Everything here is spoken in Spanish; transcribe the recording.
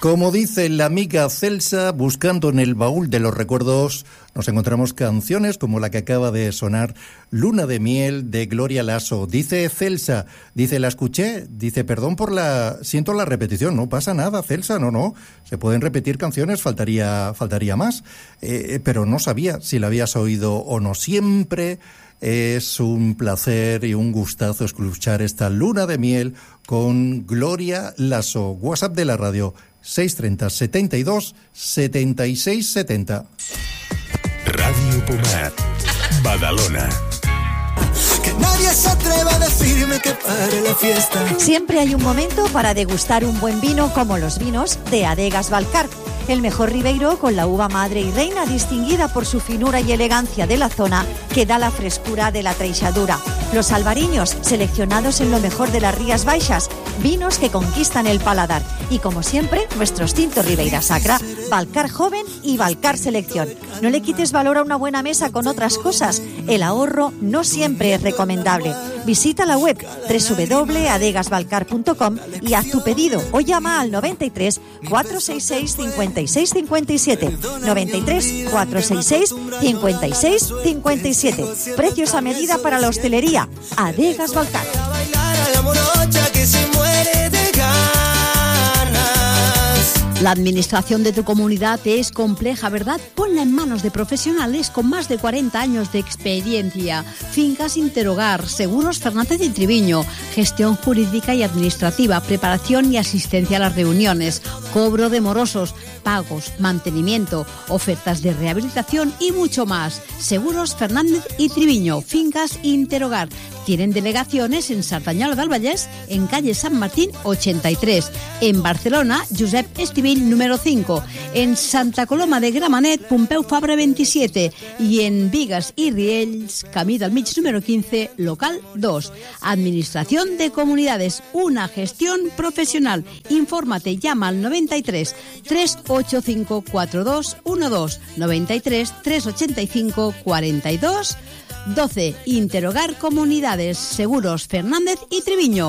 Como dice la amiga Celsa, buscando en el baúl de los recuerdos, nos encontramos canciones como la que acaba de sonar, Luna de Miel, de Gloria Lasso. Dice Celsa, dice, la escuché, dice, perdón por siento la repetición. No pasa nada, Celsa, no, se pueden repetir canciones, faltaría más, pero no sabía si la habías oído o no. Siempre es un placer y un gustazo escuchar esta Luna de Miel con Gloria Lasso. WhatsApp de la radio 630 72 76 70. Radio Pomar, Badalona. Que nadie se atreva a decirme que pare la fiesta. Siempre hay un momento para degustar un buen vino, como los vinos de Adegas Balcar. El mejor ribeiro con la uva madre y reina, distinguida por su finura y elegancia de la zona, que da la frescura de la treixadura. Los albariños, seleccionados en lo mejor de las Rías Baixas, vinos que conquistan el paladar. Y como siempre, nuestros tintos Ribeira Sacra, Balcar Joven y Balcar Selección. No le quites valor a una buena mesa con otras cosas. El ahorro no siempre es recomendable. Visita la web www.adegasbalcar.com y haz tu pedido o llama al 93 466 56 57. 93 466 56 57. Precios a medida para la hostelería. Adegas Balcar. La administración de tu comunidad es compleja, ¿verdad? Ponla en manos de profesionales con más de 40 años de experiencia. Fincas Interhogar, Seguros Fernández y Triviño, gestión jurídica y administrativa, preparación y asistencia a las reuniones, cobro de morosos, pagos, mantenimiento, ofertas de rehabilitación y mucho más. Seguros Fernández y Triviño, Fincas Interhogar. Tienen delegaciones en Sardañola del Vallès, en calle San Martín 83. En Barcelona, Josep Estivill número 5. En Santa Coloma de Gramenet, Pompeu Fabra 27. Y en Vigas y Riells, Camí del Mig número 15, local 2. Administración de Comunidades, una gestión profesional. Infórmate, llama al 93 385 4212, 93 385 4212. Interhogar Comunidades, Seguros Fernández y Triviño.